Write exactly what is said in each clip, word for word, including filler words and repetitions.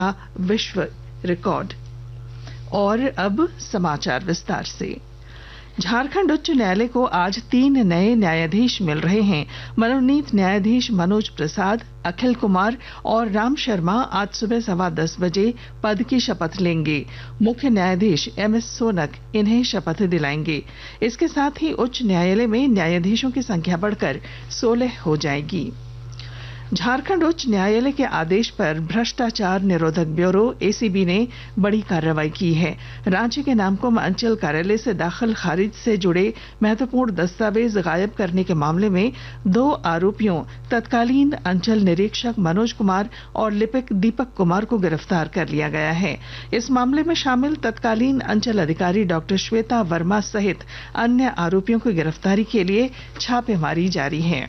विश्व रिकॉर्ड। और अब समाचार विस्तार से। झारखंड उच्च न्यायालय को आज तीन नए न्यायाधीश मिल रहे हैं। मनोनीत न्यायाधीश मनोज प्रसाद, अखिल कुमार और राम शर्मा आज सुबह सवा दस बजे पद की शपथ लेंगे। मुख्य न्यायाधीश एम एस सोनक इन्हें शपथ दिलाएंगे। इसके साथ ही उच्च न्यायालय में न्यायाधीशों की संख्या बढ़कर सोलह हो जाएगी। झारखंड उच्च न्यायालय के आदेश पर भ्रष्टाचार निरोधक ब्यूरो ए सी बी ने बड़ी कार्रवाई की है। रांची के नामकुम अंचल कार्यालय से दाखिल खारिज से जुड़े महत्वपूर्ण दस्तावेज गायब करने के मामले में दो आरोपियों तत्कालीन अंचल निरीक्षक मनोज कुमार और लिपिक दीपक कुमार को गिरफ्तार कर लिया गया है। इस मामले में शामिल तत्कालीन अंचल अधिकारी डॉक्टर श्वेता वर्मा सहित अन्य आरोपियों की गिरफ्तारी के लिए छापेमारी जारी है।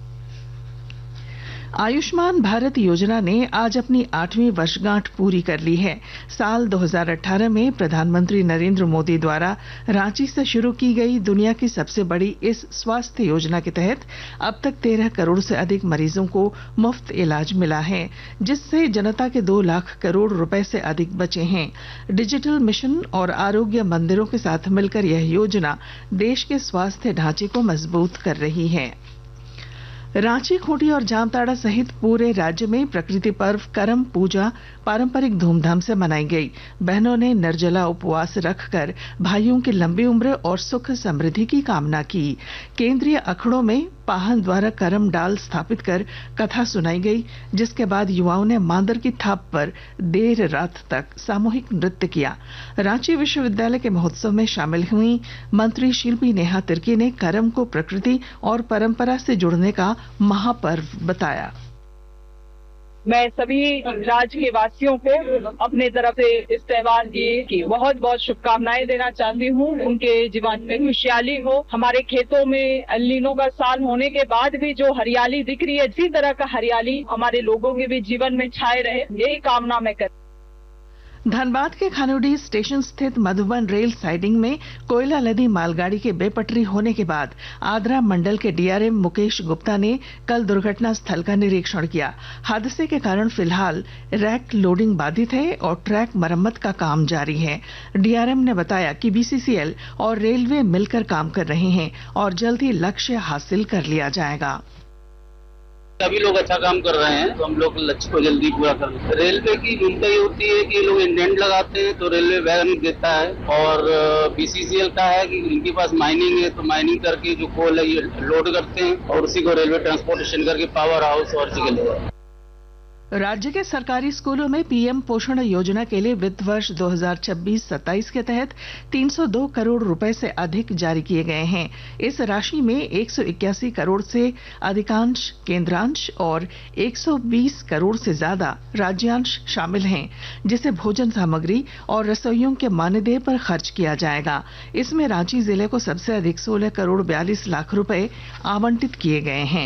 आयुष्मान भारत योजना ने आज अपनी आठवीं वर्षगांठ पूरी कर ली है। साल दो हज़ार अठारह में प्रधानमंत्री नरेंद्र मोदी द्वारा रांची से शुरू की गई दुनिया की सबसे बड़ी इस स्वास्थ्य योजना के तहत अब तक तेरह करोड़ से अधिक मरीजों को मुफ्त इलाज मिला है, जिससे जनता के दो लाख करोड़ रुपए से अधिक बचे हैं। डिजिटल मिशन और आरोग्य मंदिरों के साथ मिलकर यह योजना देश के स्वास्थ्य ढांचे को मजबूत कर रही है। रांची, खूंटी और जामताड़ा सहित पूरे राज्य में प्रकृति पर्व करम पूजा पारंपरिक धूमधाम से मनाई गई। बहनों ने निर्जला उपवास रखकर भाइयों की लंबी उम्र और सुख समृद्धि की कामना की। केंद्रीय अखड़ों में पाहन द्वारा करम डाल स्थापित कर कथा सुनाई गई, जिसके बाद युवाओं ने मांदर की थाप पर देर रात तक सामूहिक नृत्य किया। रांची विश्वविद्यालय के महोत्सव में शामिल हुई मंत्री शिल्पी नेहा तिर्की ने करम को प्रकृति और परंपरा से जुड़ने का महापर्व बताया। मैं सभी राज्य के वासियों को अपने तरफ से इस त्योहार की बहुत बहुत शुभकामनाएं देना चाहती हूँ। उनके जीवन में खुशहाली हो। हमारे खेतों में एल्निनो का साल होने के बाद भी जो हरियाली दिख रही है, इसी तरह का हरियाली हमारे लोगों के भी जीवन में छाए रहे, यही कामना मैं करती हूँ। धनबाद के खानुडी स्टेशन स्थित मधुबन रेल साइडिंग में कोयला लदी मालगाड़ी के बेपटरी होने के बाद आद्रा मंडल के D R M Mukesh Gupta ने कल दुर्घटना स्थल का निरीक्षण किया। हादसे के कारण फिलहाल रैक लोडिंग बाधित है और ट्रैक मरम्मत का काम जारी है। डी आर एम ने बताया कि बी सी सी एल और रेलवे मिलकर काम कर रहे हैं और जल्द ही लक्ष्य हासिल कर लिया जाएगा। सभी लोग अच्छा काम कर रहे हैं, तो हम लोग लक्ष्य को जल्दी पूरा कर रहे हैं। रेलवे की भूमिका ये होती है कि लोग इंडेंट लगाते हैं तो रेलवे वैगन देता है, और बी सी सी एल का है कि इनके पास माइनिंग है तो माइनिंग करके जो कोल है ये लोड करते हैं और उसी को रेलवे ट्रांसपोर्टेशन करके पावर हाउस और जगह। राज्य के सरकारी स्कूलों में पीएम पोषण योजना के लिए वित्त वर्ष दो हज़ार छब्बीस सत्ताईस के तहत तीन सौ दो करोड़ रुपए से अधिक जारी किए गए हैं। इस राशि में एक सौ इक्यासी करोड़ से अधिकांश केंद्रांश और एक सौ बीस करोड़ से ज्यादा राज्यांश शामिल हैं, जिसे भोजन सामग्री और रसोइयों के मानदेय पर खर्च किया जाएगा। इसमें रांची जिले को सबसे अधिक सोलह करोड़ बयालीस लाख रुपए आवंटित किए गए हैं।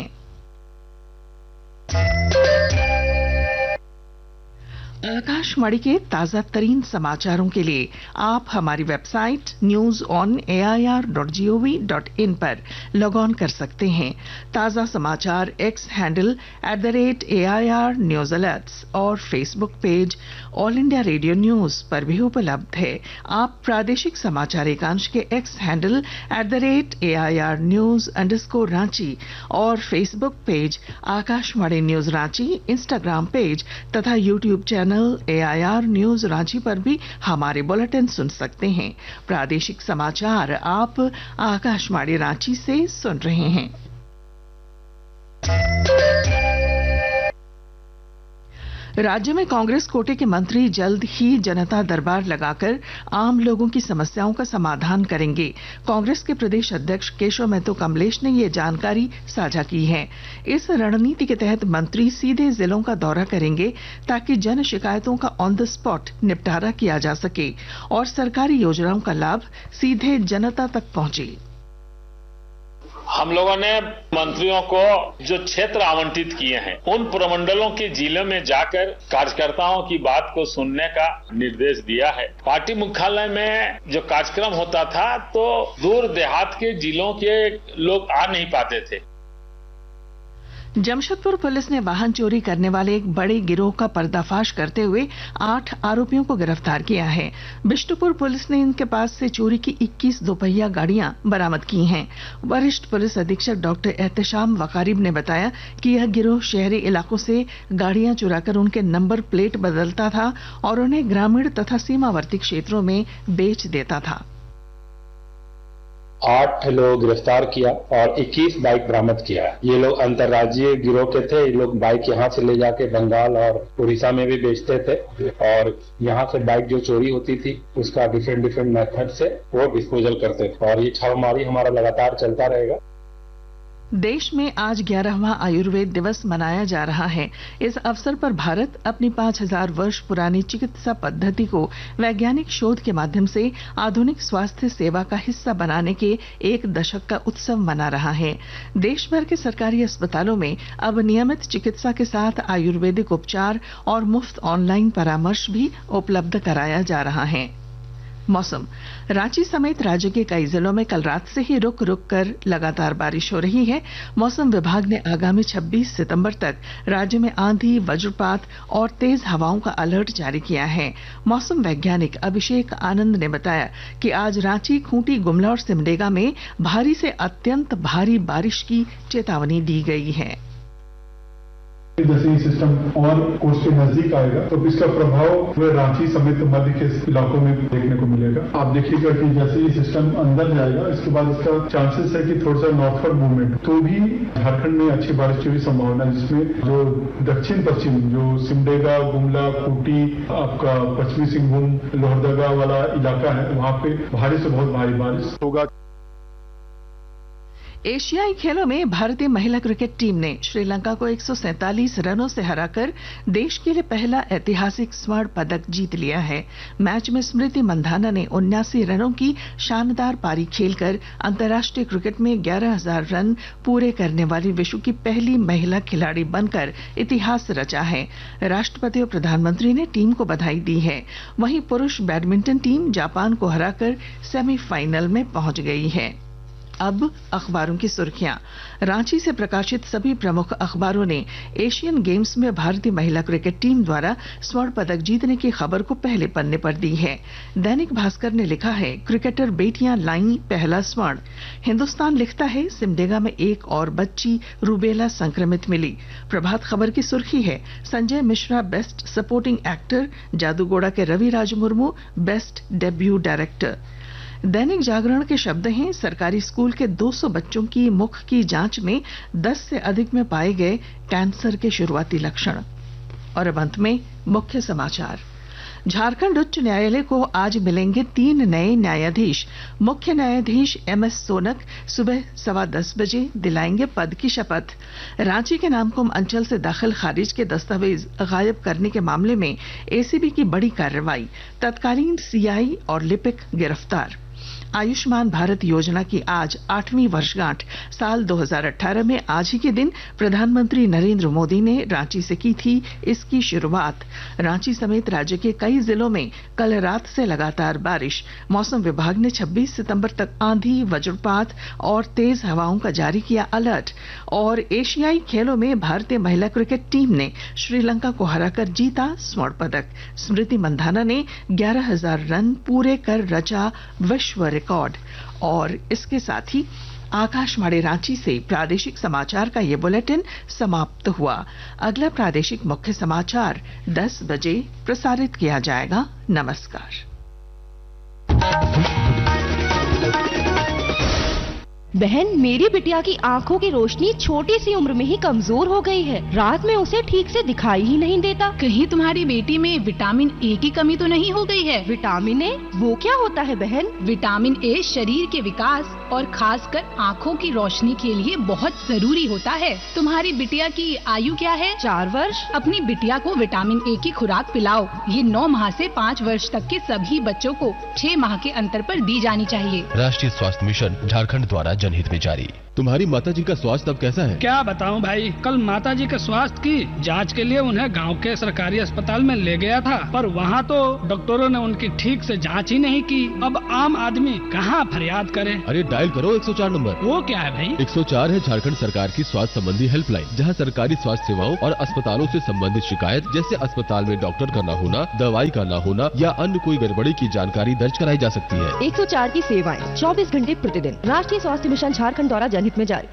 आकाशवाणी के ताजा तरीन समाचारों के लिए आप हमारी website news on A I R dot G O V dot in पर लॉग ऑन कर सकते हैं। ताजा समाचार x handle at the rate A I R news alerts और Facebook page all India radio news पर भी उपलब्ध है। आप प्रादेशिक समाचार एकांश के x handle at the rate A I R news underscore Ranchi और Facebook page Akashvani news Ranchi, Instagram page तथा YouTube channel A I R news Ranchi पर भी हमारे बुलेटिन सुन सकते हैं। प्रादेशिक समाचार आप आकाशवाणी रांची से सुन रहे हैं। राज्य में कांग्रेस कोटे के मंत्री जल्द ही जनता दरबार लगाकर आम लोगों की समस्याओं का समाधान करेंगे। कांग्रेस के प्रदेश अध्यक्ष केशव महतो कमलेश ने ये जानकारी साझा की है। इस रणनीति के तहत मंत्री सीधे जिलों का दौरा करेंगे ताकि जन शिकायतों का ऑन द स्पॉट निपटारा किया जा सके और सरकारी योजनाओं का लाभ सीधे जनता तक पहुंचे। हम लोगों ने मंत्रियों को जो क्षेत्र आवंटित किए हैं उन प्रमंडलों के जिलों में जाकर कार्यकर्ताओं की बात को सुनने का निर्देश दिया है। पार्टी मुख्यालय में जो कार्यक्रम होता था तो दूर देहात के जिलों के लोग आ नहीं पाते थे। जमशेदपुर पुलिस ने वाहन चोरी करने वाले एक बड़े गिरोह का पर्दाफाश करते हुए आठ आरोपियों को गिरफ्तार किया है। बिष्टुपुर पुलिस ने इनके पास से चोरी की इक्कीस दोपहिया गाड़ियां बरामद की हैं। वरिष्ठ पुलिस अधीक्षक डॉक्टर एहतेशाम वकारिब ने बताया कि यह गिरोह शहरी इलाकों से गाड़ियां चुराकर उनके नंबर प्लेट बदलता था और उन्हें ग्रामीण तथा सीमावर्ती क्षेत्रों में बेच देता था। आठ लोग गिरफ्तार किया और इक्कीस बाइक बरामद किया। ये लोग अंतर्राज्यीय गिरोह के थे। ये लोग बाइक यहाँ से ले जाके बंगाल और उड़ीसा में भी बेचते थे और यहाँ से बाइक जो चोरी होती थी उसका डिफरेंट डिफरेंट मेथड से वो डिस्पोजल करते थे और ये छापेमारी हमारा लगातार चलता रहेगा। देश में आज ग्यारहवां आयुर्वेद दिवस मनाया जा रहा है। इस अवसर पर भारत अपनी पांच हजार वर्ष पुरानी चिकित्सा पद्धति को वैज्ञानिक शोध के माध्यम से आधुनिक स्वास्थ्य सेवा का हिस्सा बनाने के एक दशक का उत्सव मना रहा है। देश भर के सरकारी अस्पतालों में अब नियमित चिकित्सा के साथ आयुर्वेदिक उपचार और मुफ्त ऑनलाइन परामर्श भी उपलब्ध कराया जा रहा है। मौसम। रांची समेत राज्य के कई जिलों में कल रात से ही रुक रुक कर लगातार बारिश हो रही है। मौसम विभाग ने आगामी छब्बीस सितंबर तक राज्य में आंधी, वज्रपात और तेज हवाओं का अलर्ट जारी किया है। मौसम वैज्ञानिक अभिषेक आनंद ने बताया कि आज रांची, खूंटी, गुमला और सिमडेगा में भारी से अत्यंत भारी बारिश की चेतावनी दी गई है। जैसे ये सिस्टम और कोस्ट के नजदीक आएगा तो इसका प्रभाव रांची समेत मध्य के इलाकों में देखने को मिलेगा। आप देखिएगा कि जैसे ये सिस्टम अंदर जाएगा इसके बाद इसका चांसेस है कि थोड़ा सा नॉर्थवर्ड मूवमेंट, तो भी झारखंड में अच्छी बारिश की भी संभावना है, जिसमें जो दक्षिण पश्चिम जो सिमडेगा, गुमला, खूंटी, आपका पश्चिमी सिंहभूम, लोहरदगा वाला इलाका है वहां पे भारी से बहुत भारी बारिश होगा। एशियाई खेलों में भारतीय महिला क्रिकेट टीम ने श्रीलंका को एक सौ सैंतालीस रनों से हराकर देश के लिए पहला ऐतिहासिक स्वर्ण पदक जीत लिया है। मैच में स्मृति मंधाना ने उन्यासी रनों की शानदार पारी खेलकर अंतर्राष्ट्रीय क्रिकेट में ग्यारह हजार रन पूरे करने वाली विश्व की पहली महिला खिलाड़ी बनकर इतिहास रचा है। राष्ट्रपति और प्रधानमंत्री ने टीम को बधाई दी है। वहीं पुरुष बैडमिंटन टीम जापान को हराकर सेमीफाइनल में पहुंच गई है। अब अखबारों की सुर्खियां। रांची से प्रकाशित सभी प्रमुख अखबारों ने एशियन गेम्स में भारतीय महिला क्रिकेट टीम द्वारा स्वर्ण पदक जीतने की खबर को पहले पन्ने पर दी है। दैनिक भास्कर ने लिखा है, क्रिकेटर बेटियां लाई पहला स्वर्ण। हिंदुस्तान लिखता है, सिमडेगा में एक और बच्ची रूबेला संक्रमित मिली। प्रभात खबर की सुर्खी है, Sanjay Mishra best supporting actor, Jaduguda के Ravi Raj Murmu best debut director. Dainik Jagran के शब्द हैं, सरकारी स्कूल के दो सौ बच्चों की मुख की जांच में दस से अधिक में पाए गए कैंसर के शुरुआती लक्षण। और अब अंत में मुख्य समाचार। झारखंड उच्च न्यायालय को आज मिलेंगे तीन नए न्यायाधीश। मुख्य न्यायाधीश एम एस सोनक सुबह सवा दस बजे दिलाएंगे पद की शपथ। रांची के नामकुम अंचल से दाखिल खारिज के दस्तावेज गायब करने के मामले में एसीबी की बड़ी कार्रवाई। तत्कालीन सीआई और लिपिक गिरफ्तार। आयुष्मान भारत योजना की आज आठवीं वर्षगांठ। साल दो हज़ार अठारह में आज ही के दिन प्रधानमंत्री नरेंद्र मोदी ने रांची से की थी इसकी शुरुआत। रांची समेत राज्य के कई जिलों में कल रात से लगातार बारिश। मौसम विभाग ने छब्बीस सितंबर तक आंधी, वज्रपात और तेज हवाओं का जारी किया अलर्ट। और एशियाई खेलों में भारतीय महिला क्रिकेट टीम ने श्रीलंका को हराकर जीता स्वर्ण पदक। स्मृति मंधाना ने ग्यारह हजार रन पूरे कर रचा विश्व रिकॉर्ड। और इसके साथ ही आकाशवाणी रांची से प्रादेशिक समाचार का ये बुलेटिन समाप्त हुआ। अगला प्रादेशिक मुख्य समाचार दस बजे प्रसारित किया जाएगा। नमस्कार। बहन, मेरी बिटिया की आंखों की रोशनी छोटी सी उम्र में ही कमजोर हो गई है। रात में उसे ठीक से दिखाई ही नहीं देता। कहीं तुम्हारी बेटी में विटामिन ए की कमी तो नहीं हो गई है? Vitamin A? वो क्या होता है बहन? विटामिन ए शरीर के विकास और खासकर आंखों की रोशनी के लिए बहुत जरूरी होता है। तुम्हारी बिटिया की आयु क्या है? चार वर्ष। अपनी बिटिया को विटामिन ए की खुराक पिलाओ। ये नौ माह से पाँच वर्ष तक के सभी बच्चों को छह माह के अंतर पर दी जानी चाहिए। राष्ट्रीय स्वास्थ्य मिशन झारखंड द्वारा जनहित में जारी। तुम्हारी माताजी का स्वास्थ्य अब कैसा है? क्या बताऊं भाई, कल माताजी के स्वास्थ्य की जांच के लिए उन्हें गांव के सरकारी अस्पताल में ले गया था, पर वहां तो डॉक्टरों ने उनकी ठीक से जांच ही नहीं की। अब आम आदमी कहां फरियाद करे? अरे डायल करो एक सौ चार नंबर। वो क्या है भाई? एक सौ चार है झारखंड सरकार की स्वास्थ्य संबंधी हेल्पलाइन, जहां सरकारी स्वास्थ्य सेवाओं और अस्पतालों से संबंधित शिकायत जैसे अस्पताल में डॉक्टर का न होना, दवाई का न होना या अन्य कोई गड़बड़ी की जानकारी दर्ज कराई जा सकती है। एक सौ चार की सेवाएं चौबीस घंटे प्रतिदिन। राष्ट्रीय स्वास्थ्य मिशन झारखंड द्वारा जनहित में जारी।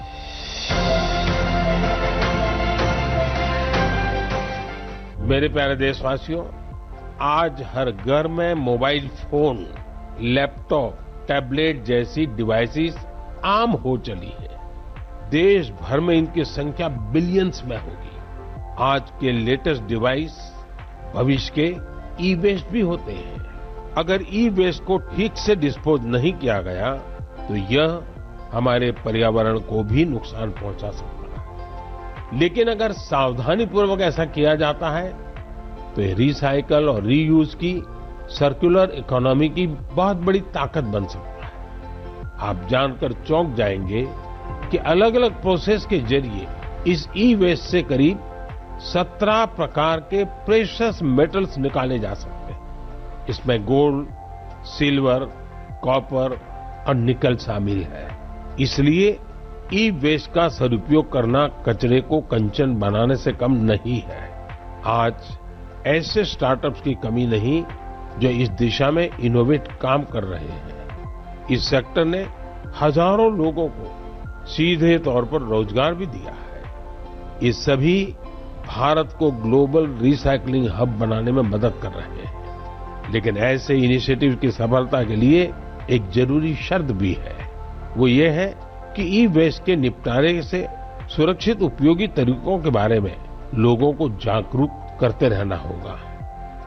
मेरे प्यारे देशवासियों, आज हर घर में मोबाइल फोन, लैपटॉप, टैबलेट जैसी डिवाइसेस आम हो चली है। देश भर में इनकी संख्या बिलियंस में होगी। आज के लेटेस्ट डिवाइस भविष्य के ई वेस्ट भी होते हैं। अगर ई वेस्ट को ठीक से डिस्पोज नहीं किया गया तो यह हमारे पर्यावरण को भी नुकसान पहुंचा सकता है। लेकिन अगर सावधानी पूर्वक ऐसा किया जाता है तो ये रिसाइकल और रीयूज की सर्कुलर इकोनॉमी की बहुत बड़ी ताकत बन सकता है। आप जानकर चौंक जाएंगे कि अलग अलग प्रोसेस के जरिए इस ई वेस्ट से करीब सत्रह प्रकार के प्रेशियस मेटल्स निकाले जा सकते हैं। इसमें गोल्ड, सिल्वर, कॉपर और निकल शामिल है। इसलिए ई वेस्ट का सदुपयोग करना कचरे को कंचन बनाने से कम नहीं है। आज ऐसे स्टार्टअप्स की कमी नहीं जो इस दिशा में इनोवेट काम कर रहे हैं। इस सेक्टर ने हजारों लोगों को सीधे तौर पर रोजगार भी दिया है। ये सभी भारत को ग्लोबल रिसाइकलिंग हब बनाने में मदद कर रहे हैं। लेकिन ऐसे इनिशिएटिव की सफलता के लिए एक जरूरी शर्त भी है। वो ये है कि ई वेस्ट के निपटारे से सुरक्षित उपयोगी तरीकों के बारे में लोगों को जागरूक करते रहना होगा।